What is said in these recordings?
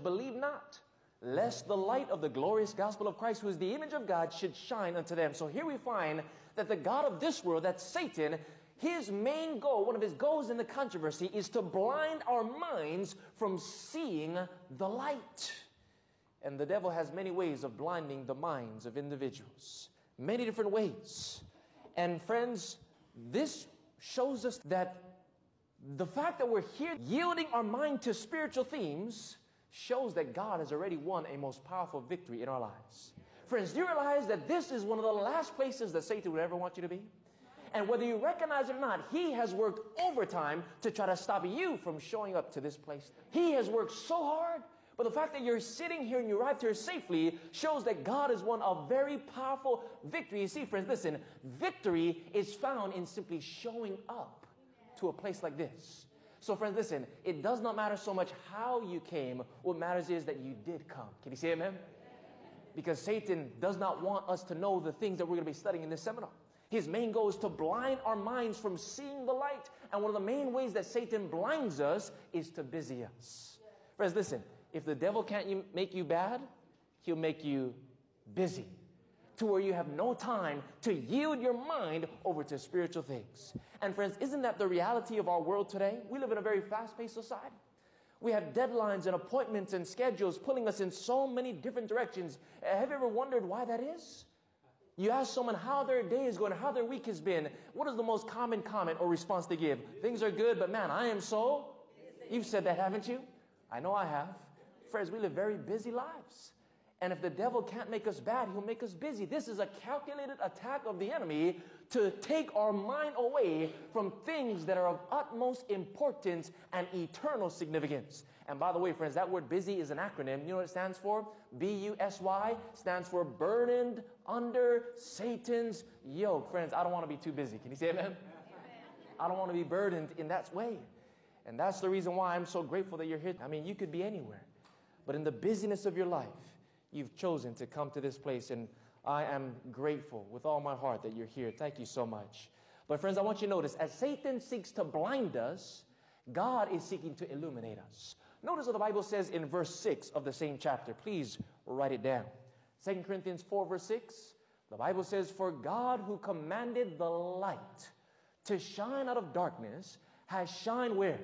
believe not, lest the light of the glorious gospel of Christ, who is the image of God, should shine unto them. So here we find that the God of this world, that Satan, his main goal, one of his goals in the controversy, is to blind our minds from seeing the light. And the devil has many ways of blinding the minds of individuals. Many different ways. And friends, this shows us that the fact that we're here yielding our mind to spiritual themes shows that God has already won a most powerful victory in our lives. Friends, do you realize that this is one of the last places that Satan would ever want you to be? And whether you recognize it or not, he has worked overtime to try to stop you from showing up to this place. He has worked so hard, but the fact that you're sitting here and you arrived here safely shows that God has won a very powerful victory. You see, friends, listen, victory is found in simply showing up to a place like this. So friends, listen, it does not matter so much how you came. What matters is that you did come. Can you say amen? Because Satan does not want us to know the things that we're going to be studying in this seminar. His main goal is to blind our minds from seeing the light. And one of the main ways that Satan blinds us is to busy us. Friends, listen, if the devil can't make you bad, he'll make you busy, to where you have no time to yield your mind over to spiritual things. And friends, isn't that the reality of our world today? We live in a very fast-paced society. We have deadlines and appointments and schedules pulling us in so many different directions. Have you ever wondered why that is? You ask someone how their day is going, how their week has been. What is the most common comment or response they give? Things are good, but man, I am so... You've said that, haven't you? I know I have. Friends, we live very busy lives. And if the devil can't make us bad, he'll make us busy. This is a calculated attack of the enemy to take our mind away from things that are of utmost importance and eternal significance. And by the way, friends, that word busy is an acronym. You know what it stands for? B-U-S-Y stands for burdened under Satan's yoke. Friends, I don't want to be too busy. Can you say amen? Amen. I don't want to be burdened in that way. And that's the reason why I'm so grateful that you're here. I mean, you could be anywhere. But in the busyness of your life, you've chosen to come to this place, and I am grateful with all my heart that you're here. Thank you so much. But friends, I want you to notice, as Satan seeks to blind us, God is seeking to illuminate us. Notice what the Bible says in verse 6 of the same chapter. Please write it down. 2 Corinthians 4, verse 6, the Bible says, "For God who commanded the light to shine out of darkness has shined where?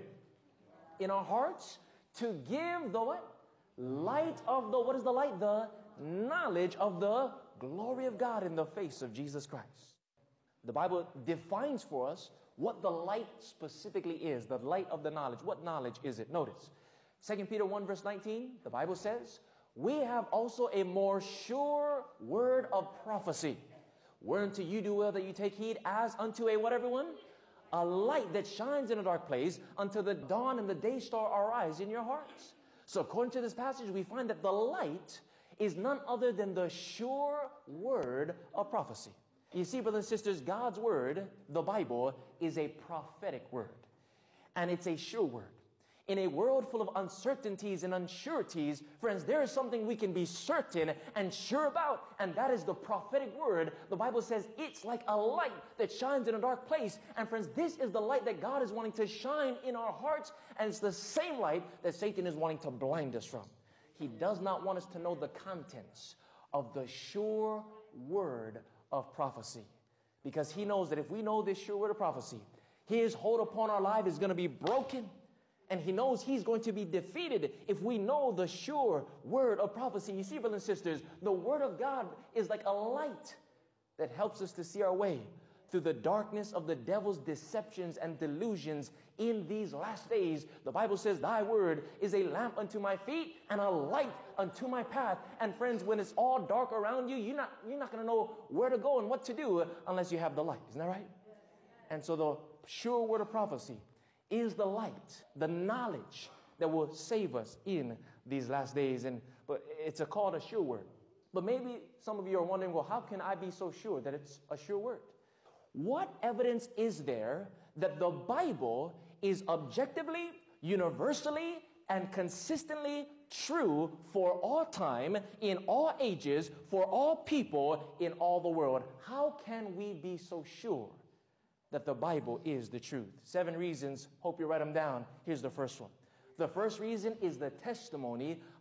In our hearts, to give the what? Light of the, what is the light? The knowledge of the glory of God in the face of Jesus Christ." The Bible defines for us what the light specifically is, the light of the knowledge. What knowledge is it? Notice, 2 Peter 1 verse 19, the Bible says, "We have also a more sure word of prophecy, whereunto you do well that you take heed, as unto a," what everyone? "A light that shines in a dark place, until the dawn and the day star arise in your hearts." So according to this passage, we find that the light is none other than the sure word of prophecy. You see, brothers and sisters, God's word, the Bible, is a prophetic word. And it's a sure word. In a world full of uncertainties and unsureties, friends, there is something we can be certain and sure about, and that is the prophetic word. The Bible says it's like a light that shines in a dark place. And friends, this is the light that God is wanting to shine in our hearts, and it's the same light that Satan is wanting to blind us from. He does not want us to know the contents of the sure word of prophecy, because he knows that if we know this sure word of prophecy, his hold upon our life is going to be broken. And he knows he's going to be defeated if we know the sure word of prophecy. You see, brothers and sisters, the word of God is like a light that helps us to see our way through the darkness of the devil's deceptions and delusions in these last days. The Bible says, "Thy word is a lamp unto my feet and a light unto my path." And friends, when it's all dark around you, you're not going to know where to go and what to do unless you have the light. Isn't that right? And so the sure word of prophecy is the light, the knowledge that will save us in these last days. But it's called a sure word. But maybe some of you are wondering, well, how can I be so sure that it's a sure word? What evidence is there that the Bible is objectively, universally, and consistently true for all time, in all ages, for all people, in all the world? How can we be so sure that the Bible is the truth? 7 reasons. Hope you write them down. Here's the first one. The first reason is the testimony